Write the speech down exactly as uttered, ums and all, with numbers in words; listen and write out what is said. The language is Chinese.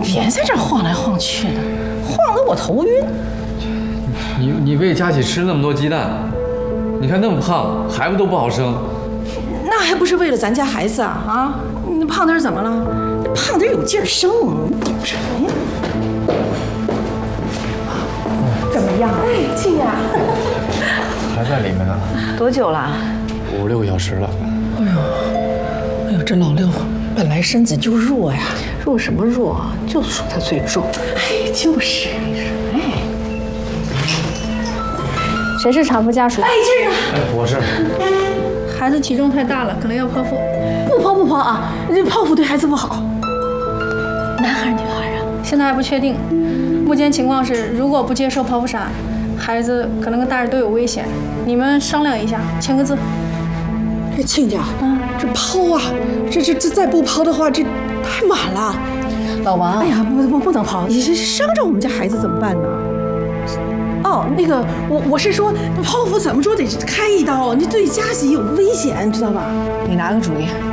别在这晃来晃去的，晃得我头晕。 你你喂佳琪吃那么多鸡蛋，你看那么胖，孩子都不好生。 那还不是为了咱家孩子啊啊！你胖点怎么了？胖点有劲儿生，你懂什么呀？怎么样？哎，静雅， 还在里面呢。 多久了？ 五六个小时了。 哎呦，哎呦，这老六本来身子就弱呀， 弱什么弱？就属他最重。 哎，就是，哎， 谁是产妇家属？ 哎，这个， 哎，我是。 孩子体重太大了，可能要剖腹。 不剖不剖啊，这剖腹对孩子不好。男孩女孩啊？ 现在还不确定，目前情况是，如果不接受剖腹产，孩子可能跟大人都有危险。你们商量一下，签个字。 这亲家，嗯，这剖啊，这这这再不剖的话，这太晚了。 老王， 哎呀，不不不能剖，你这伤着我们家孩子怎么办呢？哦，那个，我我是说，剖腹怎么说得开一刀，你对佳琪有危险，知道吧？ 你拿个主意。